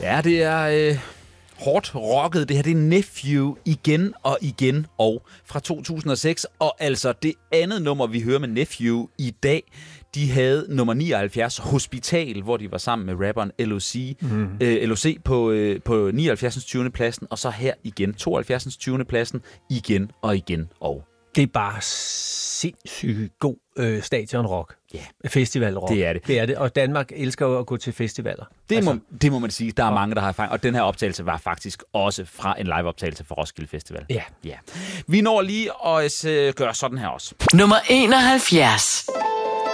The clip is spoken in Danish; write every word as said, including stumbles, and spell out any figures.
Ja, det er øh, hårdt rocket. Det her det er Nephew igen og igen og fra to tusind og seks. Og altså det andet nummer, vi hører med Nephew i dag, de havde nummer nioghalvfjerds, Hospital, hvor de var sammen med rapperen L O C, mm. øh, L O C på, øh, på nioghalvfjerds tyvende pladsen, og så her igen, tooghalvfjerds tyvende pladsen, igen og igen og. Det er bare sindssygt god øh, stadionrock. Ja. Festivalrock. Det er det. Det er det, og Danmark elsker jo at gå til festivaler. Det, altså, må, det må man sige. Der er mange, der har erfaring. Og den her optagelse var faktisk også fra en live-optagelse for Roskilde Festival. Ja. ja. Vi når lige at uh, gøre sådan her også. Nummer enoghalvfjerds.